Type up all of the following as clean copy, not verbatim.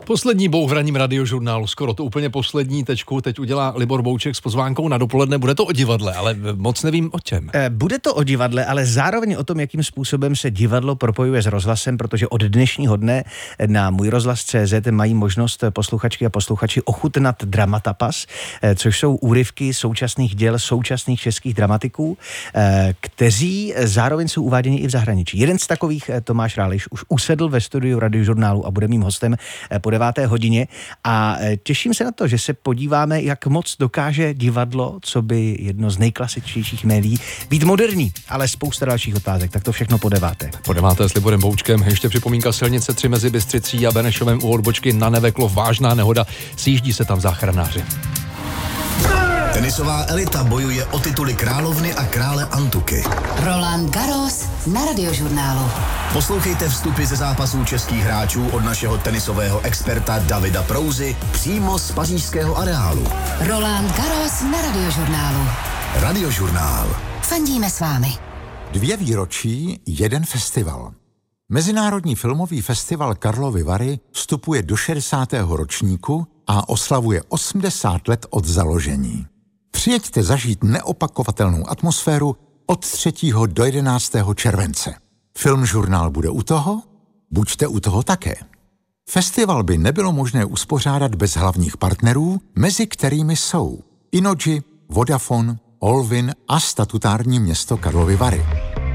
Poslední bouch v ranním radiožurnálu, skoro to úplně poslední tečku teď udělá Libor Bouček s pozvánkou na dopoledne. Bude to o divadle, ale moc nevím o čem. Bude to o divadle, ale zároveň o tom, jakým způsobem se divadlo propojuje s rozhlasem, protože od dnešního dne na můjrozhlas.cz mají možnost posluchačky a posluchači ochutnat Dramatapas, což jsou úryvky současných děl současných českých dramatiků, kteří zároveň jsou uváděni i v zahraničí. Jeden z takových, Tomáš Ráliš, už usedl ve studiu radiožurnálu a bude mým hostem po 9. hodině a těším se na to, že se podíváme, jak moc dokáže divadlo, co by jedno z nejklasičtějších médií, být moderní, ale spousta dalších otázek, tak to všechno po 9. Po 9. s Liborem Boučkem, ještě připomínka silnice 3 mezi Bystřicí a Benešovem u odbočky na Neveklo, vážná nehoda, sjíždí se tam záchranáři. Tenisová elita bojuje o tituly královny a krále Antuky. Roland Garros na radiožurnálu. Poslouchejte vstupy ze zápasů českých hráčů od našeho tenisového experta Davida Prouzy přímo z pařížského areálu. Roland Garros na radiožurnálu. Radiožurnál. Fandíme s vámi. 2 výročí, 1 festival. Mezinárodní filmový festival Karlovy Vary vstupuje do 60. ročníku a oslavuje 80 let od založení. Přijeďte zažít neopakovatelnou atmosféru od 3. do 11. července. Filmžurnál bude u toho? Buďte u toho také. Festival by nebylo možné uspořádat bez hlavních partnerů, mezi kterými jsou Innogy, Vodafone, Olvin a statutární město Karlovy Vary.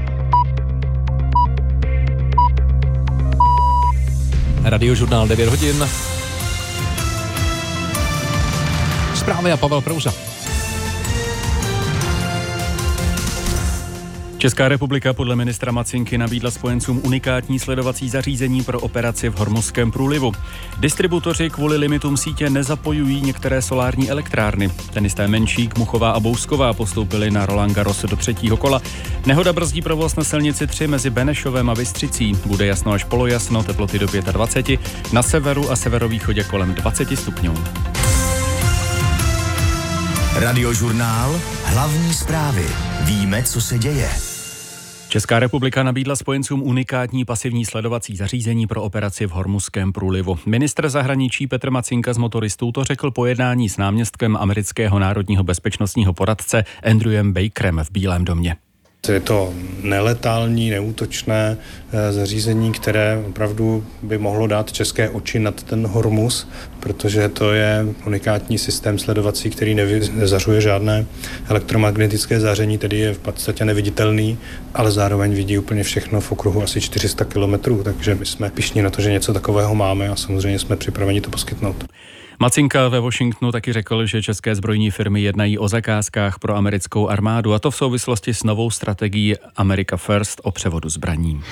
Radiožurnál 9 hodin. Zprávy a Pavel Prouza. Česká republika podle ministra Macinky nabídla spojencům unikátní sledovací zařízení pro operaci v Hormuzském průlivu. Distributoři kvůli limitům sítě nezapojují některé solární elektrárny. Tenisté Menšík, Muchová a Bousková postoupili na Roland Garros do 3. kola. Nehoda brzdí provoz na silnici 3 mezi Benešovem a Bystřicí. Bude jasno až polojasno, teploty do 25, na severu a severovýchodě kolem 20 stupňů. Radiožurnál. Hlavní zprávy. Víme, co se děje. Česká republika nabídla spojencům unikátní pasivní sledovací zařízení pro operaci v Hormuzském průlivu. Ministr zahraničí Petr Macinka z motoristů to řekl po jednání s náměstkem amerického národního bezpečnostního poradce Andrewem Bakerem v Bílém domě. Je to neletální, neútočné zařízení, které opravdu by mohlo dát české oči nad ten Hormuz, protože to je unikátní systém sledovací, který nezařuje žádné elektromagnetické záření, tedy je v podstatě neviditelný, ale zároveň vidí úplně všechno v okruhu asi 400 kilometrů, takže my jsme pyšní na to, že něco takového máme a samozřejmě jsme připraveni to poskytnout. Macinka ve Washingtonu taky řekl, že české zbrojní firmy jednají o zakázkách pro americkou armádu, a to v souvislosti s novou strategií America First o převodu zbraní.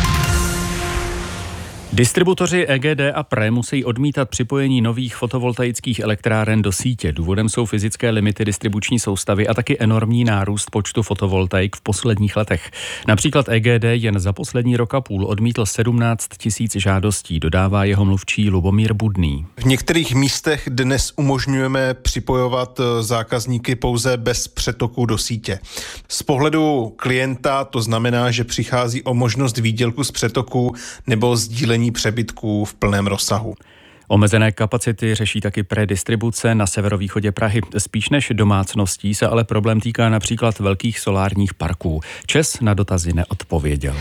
Distributoři EGD a PRE musí odmítat připojení nových fotovoltaických elektráren do sítě. Důvodem jsou fyzické limity distribuční soustavy a taky enormní nárůst počtu fotovoltaik v posledních letech. Například EGD jen za poslední rok a půl odmítl 17 000 žádostí, dodává jeho mluvčí Lubomír Budný. V některých místech dnes umožňujeme připojovat zákazníky pouze bez přetoku do sítě. Z pohledu klienta to znamená, že přichází o možnost výdělku z přetoku nebo sdílení přebytků v plném rozsahu. Omezené kapacity řeší taky predistribuce na severovýchodě Prahy. Spíš než domácností se ale problém týká například velkých solárních parků. ČEZ na dotazy neodpověděl.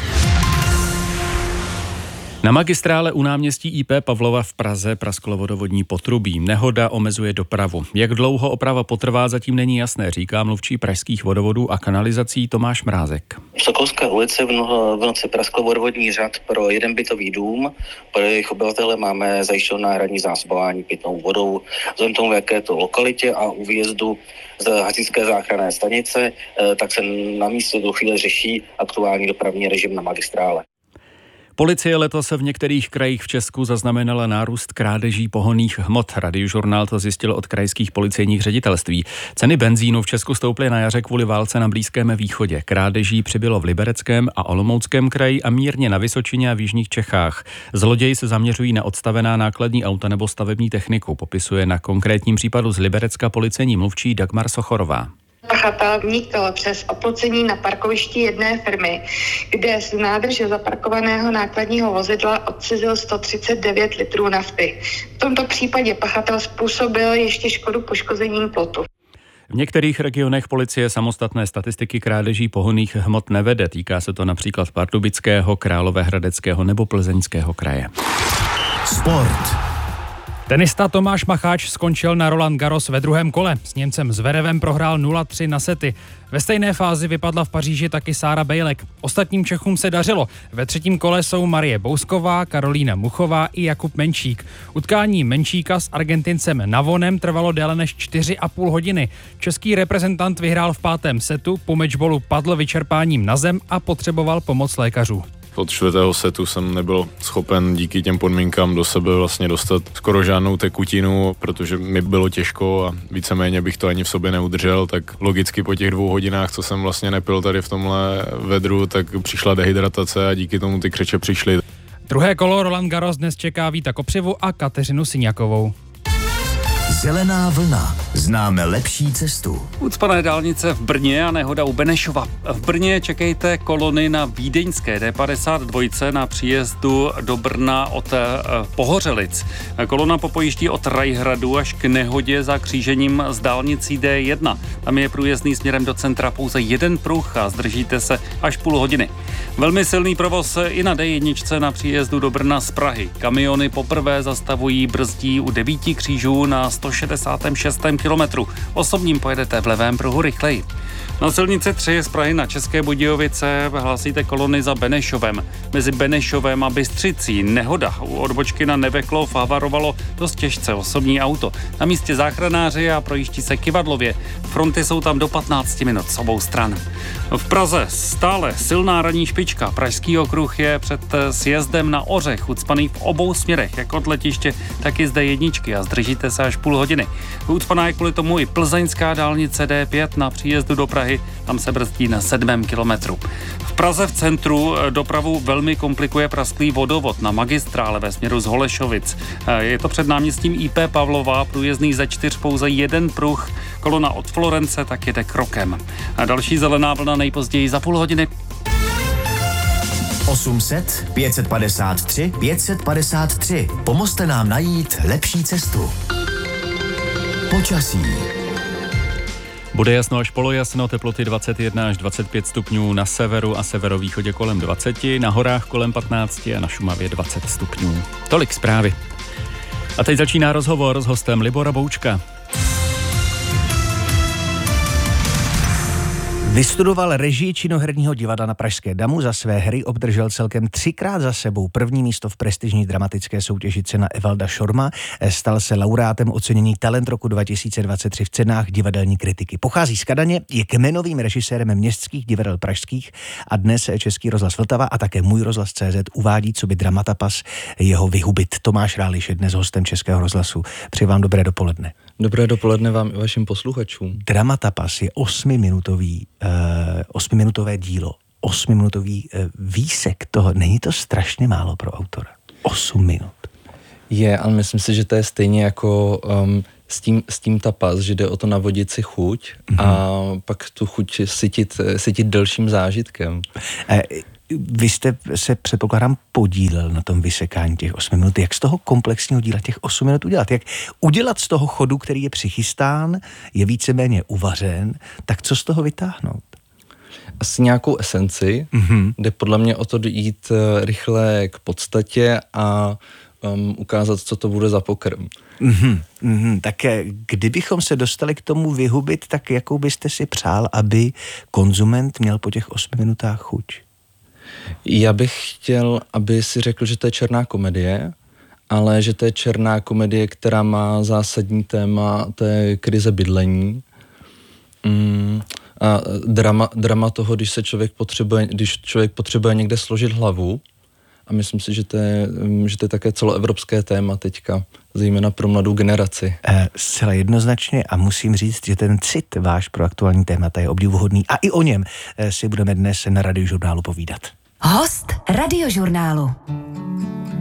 Na magistrále u náměstí IP Pavlova v Praze prasklo vodovodní potrubí. Nehoda omezuje dopravu. Jak dlouho oprava potrvá, zatím není jasné, říká mluvčí pražských vodovodů a kanalizací Tomáš Mrázek. V Sokolské ulici v noci praskl vodovodní řad pro jeden bytový dům. Pro jejich obyvatele máme zajištěno náhradní zásobování pitnou vodou. Vzhledem tomu, jaké je to lokalitě a u výjezdu z hasičské záchranné stanice, tak se na místě do chvíle řeší aktuální dopravní režim na magistrále. Policie letos v některých krajích v Česku zaznamenala nárůst krádeží pohonných hmot. Radiožurnál to zjistil od krajských policejních ředitelství. Ceny benzínu v Česku stouply na jaře kvůli válce na Blízkém východě. Krádeží přibylo v Libereckém a Olomouckém kraji a mírně na Vysočině a v jižních Čechách. Zloději se zaměřují na odstavená nákladní auta nebo stavební techniku, popisuje na konkrétním případu z Liberecka policejní mluvčí Dagmar Sochorová. Pachatel vnikl přes oplocení na parkovišti jedné firmy, kde z nádrže zaparkovaného nákladního vozidla odcizil 139 litrů nafty. V tomto případě pachatel způsobil ještě škodu poškozením plotu. V některých regionech policie samostatné statistiky krádeží pohonných hmot nevede. Týká se to například Pardubického, Královéhradeckého nebo Plzeňského kraje. Sport. Tenista Tomáš Macháč skončil na Roland Garros ve druhém kole. S Němcem Zverevem prohrál 0-3 na sety. Ve stejné fázi vypadla v Paříži taky Sára Bejlek. Ostatním Čechům se dařilo. Ve třetím kole jsou Marie Bousková, Karolína Muchová i Jakub Menčík. Utkání Menčíka s Argentincem Navonem trvalo déle než 4,5 hodiny. Český reprezentant vyhrál v 5. setu, po matchballu padl vyčerpáním na zem a potřeboval pomoc lékařů. Od 4. setu jsem nebyl schopen díky těm podmínkám do sebe vlastně dostat skoro žádnou tekutinu, protože mi bylo těžko a víceméně bych to ani v sobě neudržel, tak logicky po těch 2 hodinách, co jsem vlastně nepil tady v tomhle vedru, tak přišla dehydratace a díky tomu ty křeče přišly. Druhé kolo Roland Garros dnes čeká Víta Kopřivu a Kateřinu Syňakovou. Zelená vlna. Známe lepší cestu. Ucpané dálnice v Brně a nehoda u Benešova. V Brně čekejte kolony na vídeňské D52 na příjezdu do Brna od Pohořelic. Kolona popojíždí od Rajhradu až k nehodě za křížením s dálnicí D1. Tam je průjezdný směrem do centra pouze jeden pruh a zdržíte se až půl hodiny. Velmi silný provoz i na D1 na příjezdu do Brna z Prahy. Kamiony poprvé zastavují, brzdí u 9 křížů na 166. kilometru. Osobním pojedete v levém pruhu rychleji. Na silnici 3 z Prahy na České Budějovice hlásíte kolony za Benešovem. Mezi Benešovem a Bystřicí nehoda. U odbočky na Neveklov havarovalo dost těžce osobní auto. Na místě záchranáři a projíždí se Kyvadlově. Fronty jsou tam do 15 minut z obou stran. V Praze stále silná ranní špička. Pražský okruh je před sjezdem na Ořech ucpaný v obou směrech, jak od letiště, tak i z D1 a zdržíte se až půl hodiny. Ucpaná je kvůli tomu i plzeňská dálnice D5 na příjezdu do Prahy, tam se brzdí na 7. kilometru. V Praze v centru dopravu velmi komplikuje prasklý vodovod na magistrále ve směru z Holešovic. Je to před náměstím IP Pavlova, průjezdný ze 4 pouze jeden pruh, kolona od Florence tak jede krokem. A další zelená vlna nejpozději za půl hodiny. 800 553 553. Pomozte nám najít lepší cestu. Počasí. Bude jasno až polojasno, teploty 21 až 25 stupňů na severu a severovýchodě kolem 20, na horách kolem 15 a na Šumavě 20 stupňů. Tolik zprávy. A teď začíná rozhovor s hostem Libora Boučka. Vystudoval režii činoherního divadla na Pražské Damu, za své hry obdržel celkem 3krát za sebou první místo v prestižní dramatické soutěži Cena Evalda Šorma, stal se laureátem ocenění Talent roku 2023 v cenách divadelní kritiky. Pochází z Kadaně, je kmenovým režisérem městských divadel pražských a dnes Český rozhlas Vltava a také Můj rozhlas CZ uvádí coby Dramatapas jeho Vyhubit. Tomáš Ráliš je dnes hostem Českého rozhlasu. Přeji vám dobré dopoledne. Dobré dopoledne vám i vašim posluchačům. Dramatapas je 8minutové dílo, 8minutový výsek toho. Není to strašně málo pro autora? 8 minut. Je, ale myslím si, že to je stejně jako s tím tapas, že jde o to navodit si chuť a pak tu chuť sytit delším zážitkem. Vy jste se, předpokládám, podílel na tom vysekání těch 8 minut. Jak z toho komplexního díla těch 8 minut udělat? Jak udělat z toho chodu, který je přichystán, je víceméně uvařen, tak co z toho vytáhnout? Asi nějakou esenci, jde podle mě o to jít rychle k podstatě a ukázat, co to bude za pokrm. Tak kdybychom se dostali k tomu vyhubit, tak jakou byste si přál, aby konzument měl po těch 8 minutách chuť? Já bych chtěl, aby si řekl, že to je černá komedie, ale že to je černá komedie, která má zásadní téma, to je krize bydlení. A drama toho, když člověk potřebuje někde složit hlavu. A myslím si, že to je také celoevropské téma teďka, zejména pro mladou generaci. Zcela jednoznačně a musím říct, že ten cit váš pro aktuální témata je obdivuhodný a i o něm si budeme dnes na Radiožurnálu povídat. Host Radiožurnálu.